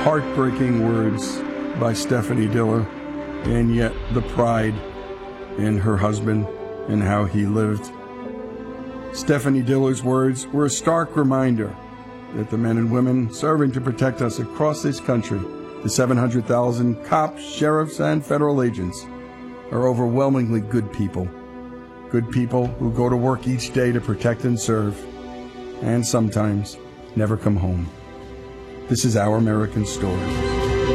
heartbreaking words by Stephanie Diller, and yet the pride in her husband and how he lived. Stephanie Diller's words were a stark reminder that the men and women serving to protect us across this country, the 700,000 cops, sheriffs, and federal agents, are overwhelmingly good people. Good people who go to work each day to protect and serve, and sometimes never come home. This is Our American Story.